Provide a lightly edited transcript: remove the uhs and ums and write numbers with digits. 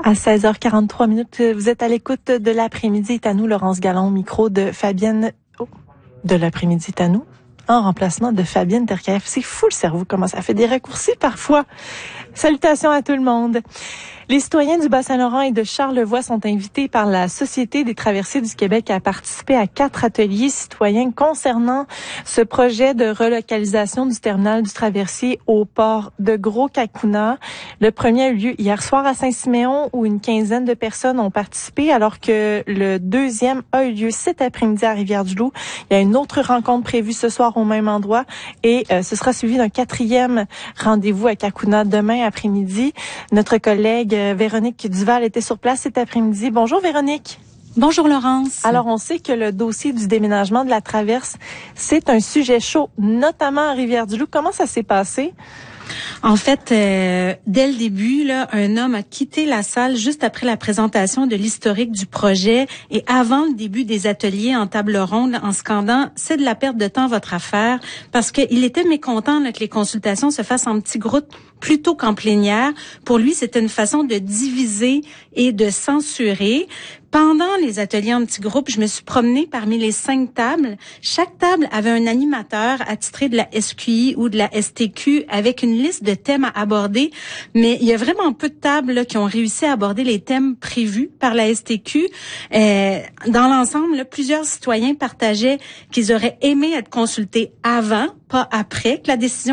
À 16h43 minutes, vous êtes à l'écoute de l'après-midi est à nous, Laurence Gallon, micro de Fabienne. De l'après-midi est à nous, en remplacement de Fabienne Terkaeff. C'est fou le cerveau, comment ça fait des raccourcis parfois. Salutations à tout le monde. Les citoyens du Bas-Saint-Laurent et de Charlevoix sont invités par la Société des traversiers du Québec à participer à 4 ateliers citoyens concernant ce projet de relocalisation du terminal du traversier au port de Gros-Cacouna. Le premier a eu lieu hier soir à Saint-Siméon où une quinzaine de personnes ont participé alors que le deuxième a eu lieu cet après-midi à Rivière-du-Loup. Il y a une autre rencontre prévue ce soir au même endroit et ce sera suivi d'un 4e rendez-vous à Cacouna demain après-midi. Notre collègue Véronique Duval était sur place cet après-midi. Bonjour Véronique. Bonjour Laurence. Alors on sait que le dossier du déménagement de la traverse, c'est un sujet chaud, notamment à Rivière-du-Loup. Comment ça s'est passé? En fait, dès le début, là, un homme a quitté la salle juste après la présentation de l'historique du projet et avant le début des ateliers en table ronde en scandant « C'est de la perte de temps votre affaire » parce qu'il était mécontent là, que les consultations se fassent en petits groupes plutôt qu'en plénière. Pour lui, c'était une façon de diviser et de censurer. Pendant les ateliers en petits groupes, je me suis promenée parmi les 5 tables. Chaque table avait un animateur attitré de la SQI ou de la STQ avec une liste de thèmes à aborder. Mais il y a vraiment peu de tables là, qui ont réussi à aborder les thèmes prévus par la STQ. Dans l'ensemble, là, plusieurs citoyens partageaient qu'ils auraient aimé être consultés avant, pas après que la décision